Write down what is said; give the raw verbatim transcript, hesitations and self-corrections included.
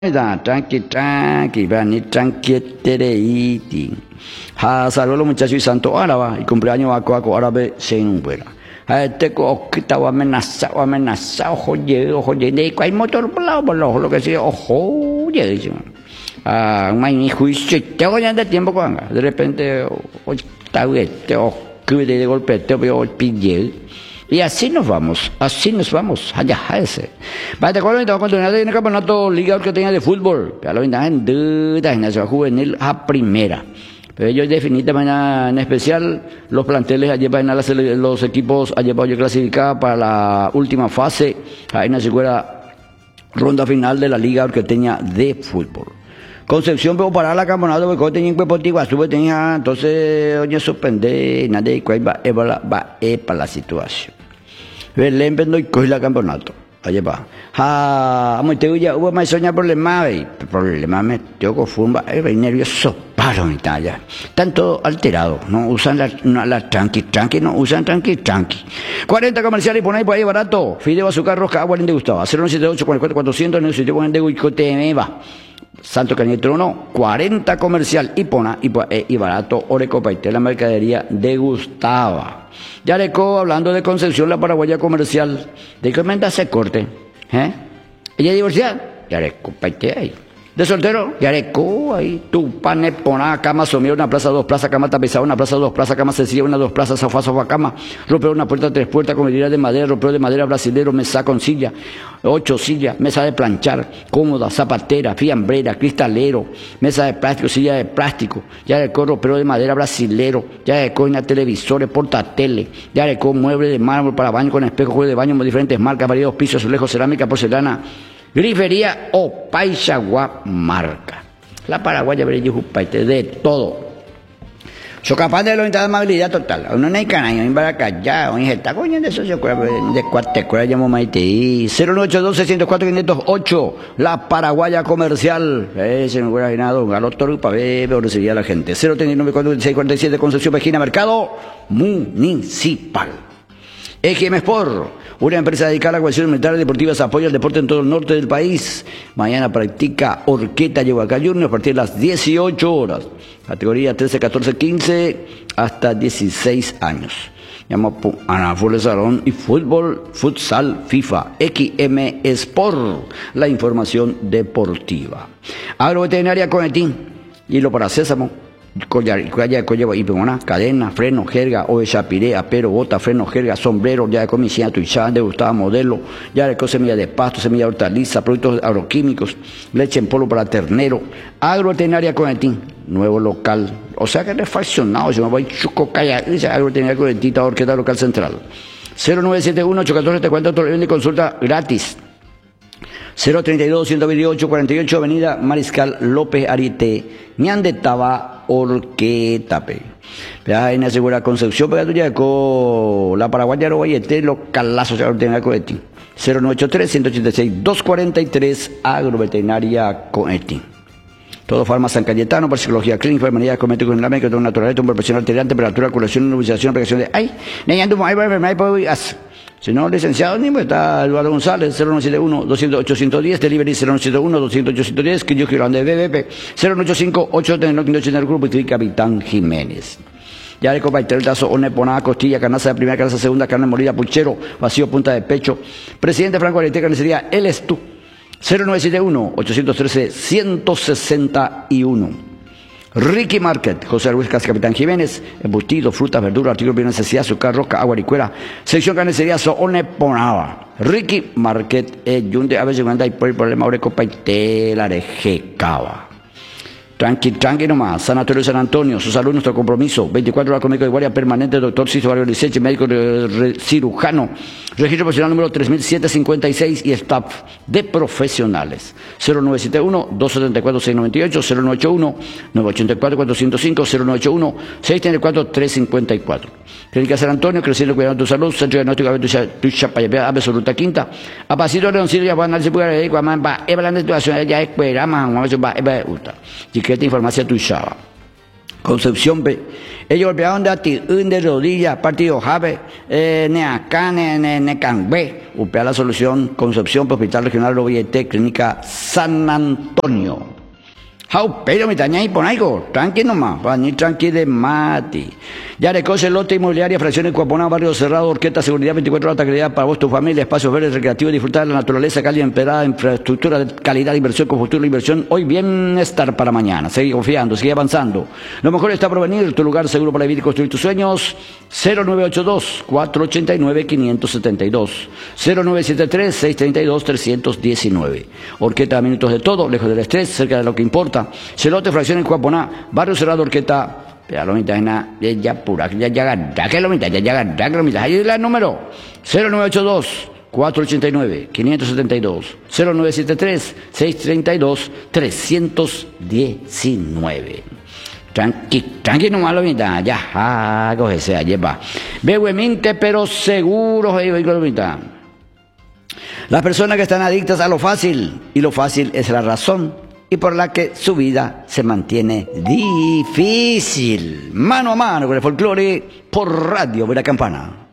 Da, tranqui, tranqui, ni tranquitereiti. Ha, saludos a los muchachos y santo árabe, y cumpleaños vaco, vaco, árabe, sin un vuelo. Ha, este coquita o amenazado, amenazado, oye, oye, de que hay motor por lado, por lo que sea, ojo, oye, ah, un juicio, te voy a dar tiempo con de repente, oye, está bien, te ojo, que de golpe, te voy a pillar. Y así nos vamos, así nos vamos, allá, ese. Vaya, te acuerdo, te voy a continuar en el campeonato liga que tenía de fútbol. Ya lo en duda, gimnasia juvenil a primera. Pero ellos definitivamente en especial, los planteles allí van a los equipos allí para clasificar para la última fase, ahí en la segunda ronda final de la liga orqueteña de fútbol. Concepción veo para la campeonato porque tenía en Cuerpo Tiguazú, tenía entonces oye suspender nada de cuál va va va para la situación. Belén vendo y coge la campeonato. Allá va. Ah, muy te ya hubo más soña problema, el problema me tengo con fumba, el nervioso paro en Italia. Tanto alterado, no usan la no, la tranqui tranqui, no usan tranqui tranqui. cuarenta comerciales y ponéis por ahí barato. Fideo azúcar roja agua de Gustavo. cero nueve siete ocho cuatro cuatro cuatrocientos en el sitio de Guicote me va. Santo Cañetro no, cuarenta comercial y pona y, y barato Orecopa y la mercadería de Gustavo. Yareco, hablando de Concepción, la paraguaya comercial, de que menda se corte, ¿eh? Ella divorciada, Yareco, paite ahí. De soltero, Yareco, ahí, tu pane, pona, cama, somía, una plaza, dos plazas, cama tapizada, una plaza, dos plazas, cama sencilla, una, dos plazas, sofá, sofá, cama, romper una puerta, tres puertas, con medida de madera, romper de madera brasilero, mesa con silla, ocho sillas, mesa de planchar, cómoda, zapatera, fiambrera, cristalero, mesa de plástico, silla de plástico, ya de ropero de madera brasilero, ya de coina, televisores, portatele, ya de mueble de mármol para baño con espejo, juego de baño con diferentes marcas, variados pisos, azulejos, cerámica, porcelana, grifería o Paisagua marca. La paraguaya paite de todo. Soy capaz de la amabilidad total. Uno no hay canaño, en Baracayá, en Jeta, coño, de eso yo creo, de cuatro, llamo Maite. cero nueve ocho dos seis cero cuatro cinco cero ocho, la paraguaya comercial. Eh, se me hubiera imaginado, un galo torupa, bebe, o recibía la gente. cero tres nueve cuatro seis cuatro siete, Concepción, Pejina, Mercado Municipal. E G M Sport, una empresa dedicada a la cuestión militar y deportivas, apoya el deporte en todo el norte del país. Mañana practica Orqueta Yehuacá Junior a partir de las dieciocho horas. Categoría trece, catorce, quince hasta dieciséis años. Llama a fútbol salón y fútbol, futsal, FIFA, X M Sport, la información deportiva. Agroveterinaria Conetín, hilo para sésamo. Collaya, colleva y pegona, cadena, freno, jerga, o chapiré, apero, bota, freno, jerga, sombrero, ya de comisión, tuichán, de gustaba modelo, ya de semilla de pasto, semilla de hortaliza, productos agroquímicos, leche en polvo para ternero, agroveterinaria Conetín, nuevo local, o sea que refaccionado, yo me voy chuco calla, agroveterinaria Conetín, Orquesta Local Central, cero nueve siete uno ocho uno cuatro siete cuatro, de consulta gratis. cero treinta y dos, ciento veintiocho, cuarenta y ocho, Avenida Mariscal López Ariete, Ñandetaba, Orquetape. Ya en la segura Concepción, pero tú ya con la paraguaya no vaya a los calazos de agroveterinaria Conetín. cero nueve ocho tres, uno ocho seis, dos cuatro tres, agroveterinaria Conetín. Todo Farma San Cayetano, para psicología clínica, enfermería, cosméticos en la médica, todo natural, tumor presión arterial, temperatura, curación, nutrición, reacción de ay, neñando, ay, ay, ay, ay, ay, si no, licenciado, ni está Eduardo González, cero nueve siete uno, dos cero ocho, ocho uno cero, delivery cero nueve siete uno, dos cero ocho, ocho uno cero, que yo quiero andar de B B P, cero nueve ocho cinco, ocho nueve ocho ocho, el grupo y Capitán Jiménez. Ya le copa el tazo, oneponada, costilla, carnaza de primera, carnaza segunda, carne molida, puchero, vacío, punta de pecho. Presidente Franco Arete, carnicería, él es tú. cero nueve siete uno, ocho uno tres, uno seis uno. Ricky Market, José Luis Casas, Capitán Jiménez, embutido, frutas, verduras, artículos de necesidad, azúcar, roca, agua, licuera, sección carnicería, soone ponaba. Ricky Market, eh, yunde, a veces cuando hay por el problema, ahora copa y tela de jecaba. Tranqui, tranqui nomás. Sanatorio San Antonio, su salud, nuestro compromiso. veinticuatro horas con médico de guardia permanente, doctor Ciso Barrio Liceche, médico de, re, cirujano. Registro profesional número tres mil setecientos cincuenta y seis y staff de profesionales. cero nueve siete uno, dos siete cuatro, seis nueve ocho, cero nueve ocho uno, nueve ocho cuatro, cuatro cero cinco, cero nueve ocho uno, seis tres cuatro, tres cinco cuatro. Clínica San Antonio, creciendo cuidando tu salud. Centro diagnóstico de tu chapaya, absoluta quinta. A pasito de Leoncillo, ya van a decir, pues, va, es la situación, ya es, pues, más, vamos a ver, va, es, va, gusta. Y que esta información tu chava. Concepción B. Ellos golpearon de ati, un de rodillas, partido Jave, eh, ne acá, ne, ne, ne Cambé. Upea la solución, Concepción, Hospital Regional Roviete, Clínica San Antonio. Jau, pero mi taña y pon algo, tranqui nomás, va ni tranqui de mati. Ya recoge lote inmobiliaria, fracciones Cuaponá, barrio cerrado, orquesta, seguridad veinticuatro horas, calidad para vos, tu familia, espacios verdes, recreativos, disfrutar de la naturaleza, calidad emperada, infraestructura de calidad, inversión con futuro, inversión, hoy bienestar para mañana. Sigue confiando, sigue avanzando. Lo mejor está por venir, tu lugar seguro para vivir y construir tus sueños. cero nueve ocho dos, cuatro ocho nueve, cinco siete dos, cero nueve siete tres, seis tres dos, tres uno nueve. Orquesta a minutos de todo, lejos del estrés, cerca de lo que importa. Celote, fracción en Cuaponá, barrio cerrado, orquesta. Ya lo mitad es ya pura, ya ya ya que lo mitad, ya ya ya que lo mitad. Ahí es el número cero nueve ocho dos, cuatro ocho nueve, cinco siete dos, cero nueve siete tres, seis tres dos, tres uno nueve. Tranqui, tranqui nomás lo mitad, ya, ah, cógese, allí va. Behuemente, pero seguro, ahí voy con lo mitad. Las personas que están adictas a lo fácil, y lo fácil es la razón, y por la que su vida se mantiene difícil. Mano a mano con el folclore por Radio Vera Campana.